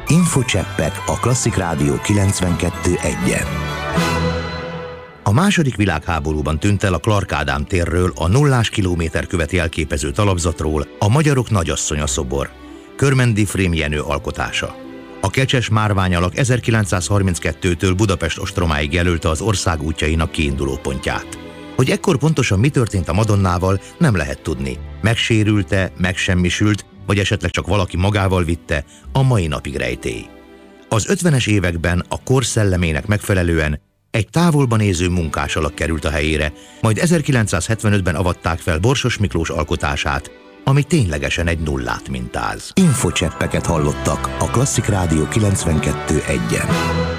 Infocseppek a Klasszik Rádió 92.1-en. A második világháborúban tűnt el a Clark Ádám térről, a 0 kilométerkövet jelképező talapzatról a Magyarok Nagyasszonya szobor, Körmendi Frém Jenő alkotása. A kecses márványalak 1932-től Budapest ostromáig jelölte az ország útjainak kiinduló pontját. Hogy ekkor pontosan mi történt a Madonnával, nem lehet tudni. Megsérülte, megsemmisült, vagy esetleg csak valaki magával vitte, a mai napig rejtély. Az 50-es években a kor szellemének megfelelően egy távolba néző munkásalak került a helyére, majd 1975-ben avatták fel Borsos Miklós alkotását, ami ténylegesen egy nullát mintáz. Infocseppeket hallottak a Klasszik Rádió 92.1-en.